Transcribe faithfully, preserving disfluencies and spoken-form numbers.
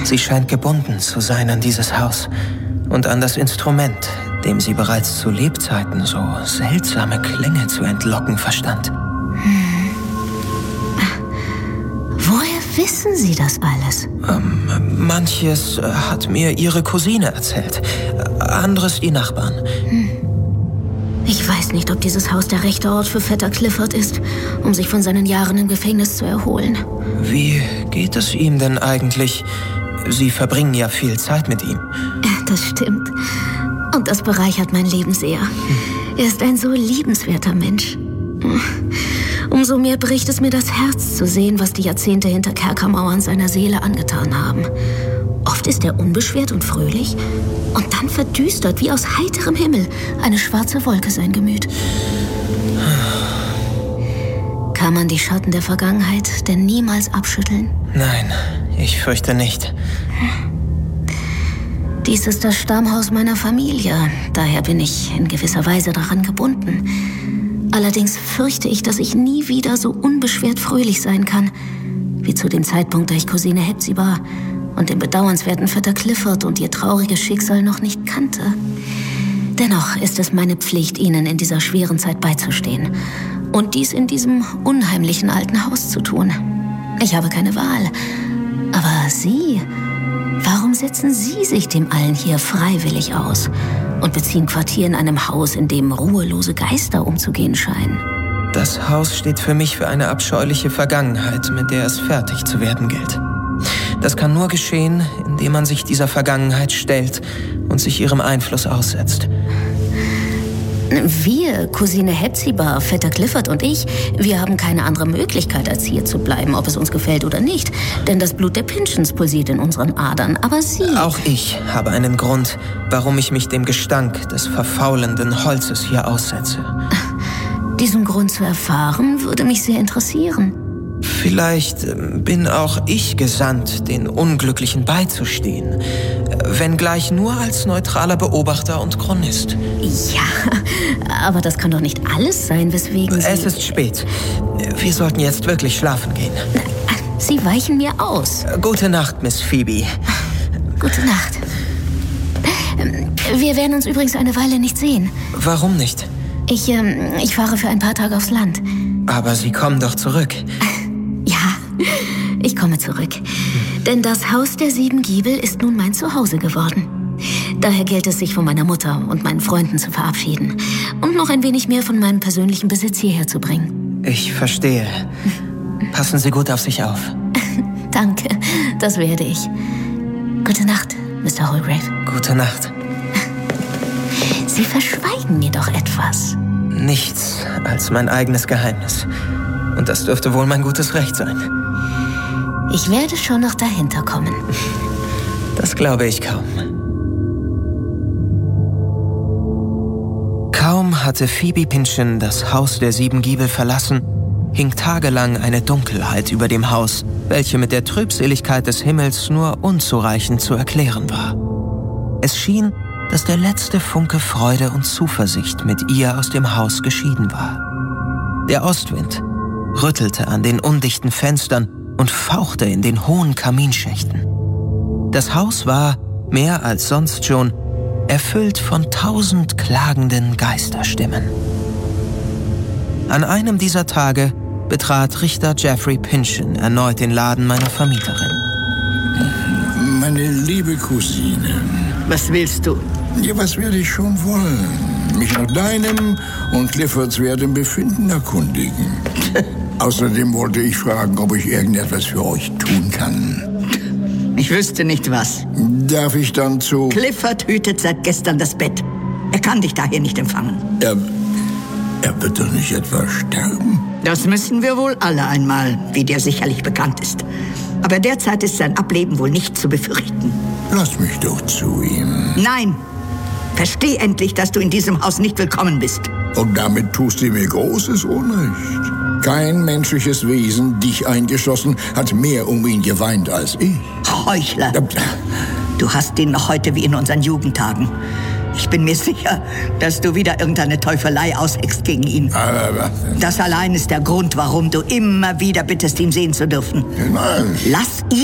Sie scheint gebunden zu sein an dieses Haus und an das Instrument, dem sie bereits zu Lebzeiten so seltsame Klänge zu entlocken verstand. Hm. Woher wissen Sie das alles? Ähm, manches hat mir Ihre Cousine erzählt, anderes die Nachbarn. Hm. Ich weiß nicht, ob dieses Haus der rechte Ort für Vetter Clifford ist, um sich von seinen Jahren im Gefängnis zu erholen. Wie geht es ihm denn eigentlich? Sie verbringen ja viel Zeit mit ihm. Das stimmt. Und das bereichert mein Leben sehr. Hm. Er ist ein so liebenswerter Mensch. Umso mehr bricht es mir das Herz zu sehen, was die Jahrzehnte hinter Kerkermauern seiner Seele angetan haben. Oft ist er unbeschwert und fröhlich und dann verdüstert wie aus heiterem Himmel eine schwarze Wolke sein Gemüt. Kann man die Schatten der Vergangenheit denn niemals abschütteln? Nein, ich fürchte nicht. Dies ist das Stammhaus meiner Familie, daher bin ich in gewisser Weise daran gebunden. Allerdings fürchte ich, dass ich nie wieder so unbeschwert fröhlich sein kann, wie zu dem Zeitpunkt, da ich Cousine Hepzibah und den bedauernswerten Vetter Clifford und ihr trauriges Schicksal noch nicht kannte. Dennoch ist es meine Pflicht, ihnen in dieser schweren Zeit beizustehen und dies in diesem unheimlichen alten Haus zu tun. Ich habe keine Wahl. Aber Sie, warum setzen Sie sich dem allen hier freiwillig aus und beziehen Quartier in einem Haus, in dem ruhelose Geister umzugehen scheinen? Das Haus steht für mich für eine abscheuliche Vergangenheit, mit der es fertig zu werden gilt. Das kann nur geschehen, indem man sich dieser Vergangenheit stellt und sich ihrem Einfluss aussetzt. Wir, Cousine Hepzibah, Vetter Clifford und ich, wir haben keine andere Möglichkeit, als hier zu bleiben, ob es uns gefällt oder nicht. Denn das Blut der Pinchens pulsiert in unseren Adern. Aber Sie... Auch ich habe einen Grund, warum ich mich dem Gestank des verfaulenden Holzes hier aussetze. Diesen Grund zu erfahren, würde mich sehr interessieren. Vielleicht bin auch ich gesandt, den Unglücklichen beizustehen, wenngleich nur als neutraler Beobachter und Chronist. Ja, aber das kann doch nicht alles sein, weswegen Sie... Es ist spät. Wir sollten jetzt wirklich schlafen gehen. Sie weichen mir aus. Gute Nacht, Miss Phoebe. Gute Nacht. Wir werden uns übrigens eine Weile nicht sehen. Warum nicht? Ich, ähm, ich fahre für ein paar Tage aufs Land. Aber Sie kommen doch zurück. Ja, ich komme zurück. Denn das Haus der sieben Giebel ist nun mein Zuhause geworden. Daher gilt es, sich von meiner Mutter und meinen Freunden zu verabschieden. Und noch ein wenig mehr von meinem persönlichen Besitz hierher zu bringen. Ich verstehe. Passen Sie gut auf sich auf. Danke, das werde ich. Gute Nacht, Mister Holgrave. Gute Nacht. Sie verschweigen mir doch etwas. Nichts als mein eigenes Geheimnis. Und das dürfte wohl mein gutes Recht sein. Ich werde schon noch dahinter kommen. Das glaube ich kaum. Kaum hatte Phoebe Pynchon das Haus der sieben Giebel verlassen, hing tagelang eine Dunkelheit über dem Haus, welche mit der Trübseligkeit des Himmels nur unzureichend zu erklären war. Es schien, dass der letzte Funke Freude und Zuversicht mit ihr aus dem Haus geschieden war. Der Ostwind rüttelte an den undichten Fenstern und fauchte in den hohen Kaminschächten. Das Haus war, mehr als sonst schon, erfüllt von tausend klagenden Geisterstimmen. An einem dieser Tage betrat Richter Geoffrey Pynchon erneut den Laden meiner Vermieterin. Meine liebe Cousine. Was willst du? Ja, was werde ich schon wollen? Mich nach deinem und Cliffords wertem Befinden erkundigen. Außerdem wollte ich fragen, ob ich irgendetwas für euch tun kann. Ich wüsste nicht was. Darf ich dann zu... Clifford hütet seit gestern das Bett. Er kann dich daher nicht empfangen. Er, er wird doch nicht etwa sterben? Das müssen wir wohl alle einmal, wie dir sicherlich bekannt ist. Aber derzeit ist sein Ableben wohl nicht zu befürchten. Lass mich doch zu ihm. Nein! Versteh endlich, dass du in diesem Haus nicht willkommen bist. Und damit tust du mir großes Unrecht. Kein menschliches Wesen, dich eingeschlossen, hat mehr um ihn geweint als ich. Heuchler! Du hast ihn noch heute wie in unseren Jugendtagen. Ich bin mir sicher, dass du wieder irgendeine Teufelei ausheckst gegen ihn. Aber das allein ist der Grund, warum du immer wieder bittest, ihn sehen zu dürfen. Nein. Lass ihn